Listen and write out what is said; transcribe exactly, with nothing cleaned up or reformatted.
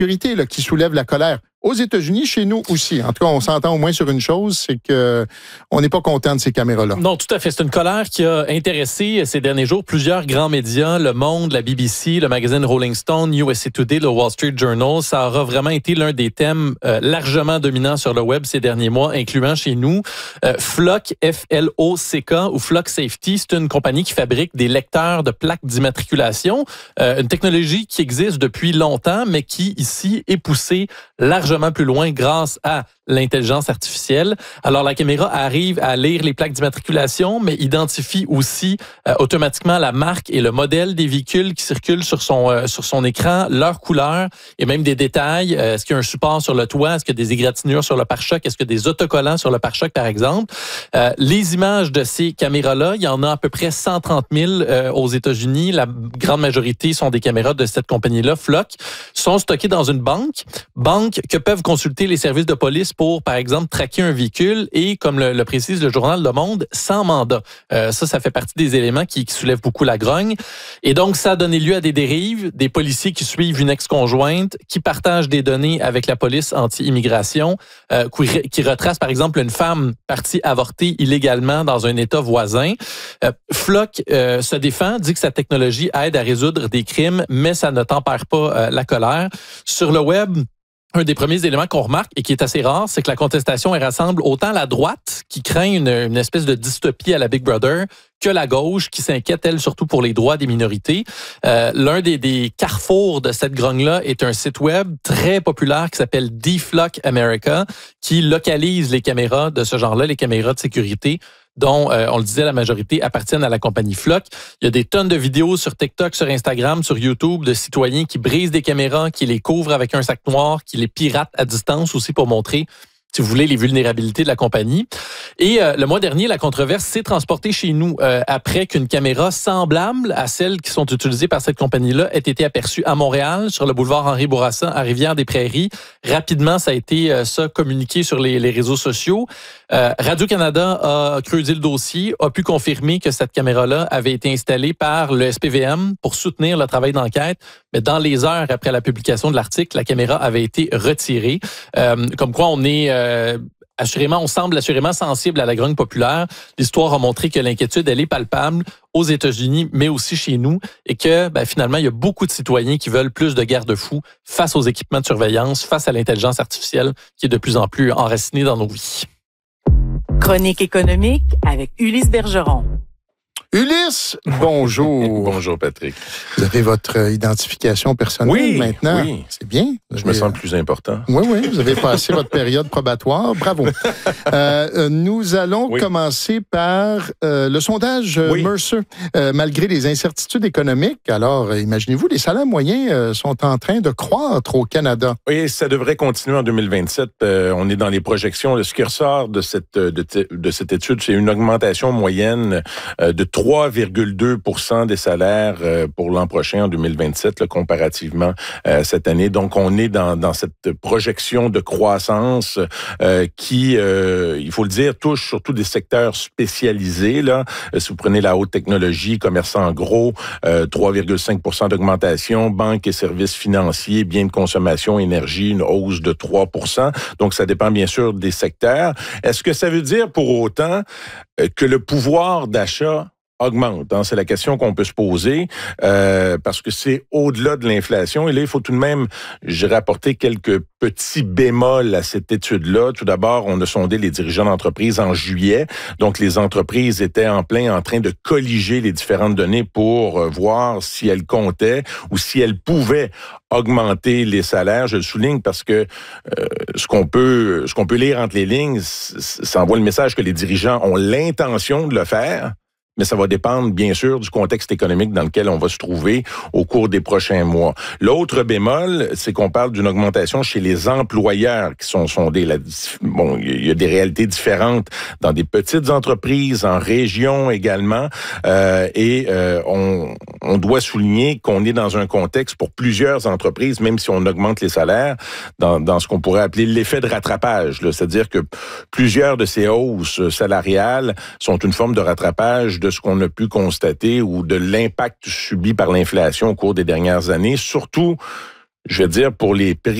sécurité là, qui soulève la colère. Aux États-Unis, chez nous aussi. En tout cas, on s'entend au moins sur une chose, c'est que on n'est pas content de ces caméras-là. Non, tout à fait. C'est une colère qui a intéressé ces derniers jours plusieurs grands médias, Le Monde, la B B C, le magazine Rolling Stone, U S A Today, le Wall Street Journal. Ça aura vraiment été l'un des thèmes euh, largement dominants sur le web ces derniers mois, incluant chez nous euh, Flock, F L O C K ou Flock Safety. C'est une compagnie qui fabrique des lecteurs de plaques d'immatriculation, euh, une technologie qui existe depuis longtemps, mais qui ici est poussée largement plus loin grâce à l'intelligence artificielle. Alors, la caméra arrive à lire les plaques d'immatriculation, mais identifie aussi euh, automatiquement la marque et le modèle des véhicules qui circulent sur son euh, sur son écran, leur couleur et même des détails. Euh, est-ce qu'il y a un support sur le toit? Est-ce qu'il y a des égratignures sur le pare-choc? Est-ce qu'il y a des autocollants sur le pare-choc, par exemple? Euh, les images de ces caméras-là, il y en a à peu près cent trente mille euh, aux États-Unis. La grande majorité sont des caméras de cette compagnie-là, Flock, sont stockées dans une banque, banque que peuvent consulter les services de police pour, par exemple, traquer un véhicule et, comme le, le précise le journal Le Monde, sans mandat. Euh, ça, ça fait partie des éléments qui, qui soulèvent beaucoup la grogne. Et donc, ça a donné lieu à des dérives, des policiers qui suivent une ex-conjointe, qui partagent des données avec la police anti-immigration, euh, qui, qui retrace, par exemple, une femme partie avorter illégalement dans un État voisin. Euh, Flock euh, se défend, dit que sa technologie aide à résoudre des crimes, mais ça ne tempère pas euh, la colère. Sur le web, un des premiers éléments qu'on remarque et qui est assez rare, c'est que la contestation elle rassemble autant la droite qui craint une, une espèce de dystopie à la Big Brother que la gauche qui s'inquiète, elle, surtout pour les droits des minorités. Euh, l'un des, des carrefours de cette grogne-là est un site web très populaire qui s'appelle D-Flock America, qui localise les caméras de ce genre-là, les caméras de sécurité, dont, euh, on le disait, la majorité appartiennent à la compagnie Flock. Il y a des tonnes de vidéos sur TikTok, sur Instagram, sur YouTube de citoyens qui brisent des caméras, qui les couvrent avec un sac noir, qui les piratent à distance aussi pour montrer, si vous voulez, les vulnérabilités de la compagnie. Et euh, le mois dernier, la controverse s'est transportée chez nous euh, après qu'une caméra semblable à celles qui sont utilisées par cette compagnie-là ait été aperçue à Montréal, sur le boulevard Henri-Bourassa, à Rivière-des-Prairies. Rapidement, ça a été euh, ça communiqué sur les, les réseaux sociaux. Euh, Radio-Canada a creusé le dossier, a pu confirmer que cette caméra-là avait été installée par le S P V M pour soutenir le travail d'enquête. Mais dans les heures après la publication de l'article, la caméra avait été retirée. Euh, comme quoi, on est... Euh, assurément, on semble assurément sensible à la grogne populaire. L'histoire a montré que l'inquiétude, elle est palpable aux États-Unis, mais aussi chez nous, et que ben, finalement, il y a beaucoup de citoyens qui veulent plus de garde-fous face aux équipements de surveillance, face à l'intelligence artificielle qui est de plus en plus enracinée dans nos vies. Chronique économique avec Ulysse Bergeron. Ulysse, bonjour. Bonjour, Patrick. Vous avez votre identification personnelle oui, maintenant. Oui, c'est bien. Je me sens plus important. Oui, oui, vous avez passé votre période probatoire. Bravo. Euh, nous allons oui. commencer par euh, le sondage oui. Mercer. Euh, malgré les incertitudes économiques, alors imaginez-vous, les salaires moyens euh, sont en train de croître au Canada. Oui, ça devrait continuer en deux mille vingt-sept. Euh, on est dans les projections. Ce qui ressort de cette, de, de cette étude, c'est une augmentation moyenne euh, de trois virgule deux pour cent des salaires euh, pour l'an prochain, en deux mille vingt-sept, là, comparativement à cette année. Donc, on est dans, dans cette projection de croissance euh, qui, euh, il faut le dire, touche surtout des secteurs spécialisés. Là. Si vous prenez la haute technologie, commerçants en gros, euh, trois virgule cinq pour cent d'augmentation, banques et services financiers, biens de consommation, énergie, une hausse de trois pour cent. Donc, ça dépend bien sûr des secteurs. Est-ce que ça veut dire pour autant euh, que le pouvoir d'achat augmente, hein? C'est la question qu'on peut se poser, euh, parce que c'est au-delà de l'inflation. Et là, il faut tout de même, j'ai rapporté quelques petits bémols à cette étude-là. Tout d'abord, on a sondé les dirigeants d'entreprise en juillet. Donc, les entreprises étaient en plein en train de colliger les différentes données pour euh, voir si elles comptaient ou si elles pouvaient augmenter les salaires. Je le souligne parce que euh, ce qu'on peut, ce qu'on peut lire entre les lignes, ça envoie le message que les dirigeants ont l'intention de le faire. Mais ça va dépendre, bien sûr, du contexte économique dans lequel on va se trouver au cours des prochains mois. L'autre bémol, c'est qu'on parle d'une augmentation chez les employeurs qui sont sondés. La, bon, il y a des réalités différentes dans des petites entreprises, en région également, euh, et euh, on, on doit souligner qu'on est dans un contexte pour plusieurs entreprises, même si on augmente les salaires, dans, dans ce qu'on pourrait appeler l'effet de rattrapage. Là. C'est-à-dire que plusieurs de ces hausses salariales sont une forme de rattrapage de ce qu'on a pu constater ou de l'impact subi par l'inflation au cours des dernières années, surtout je vais dire, pour les prix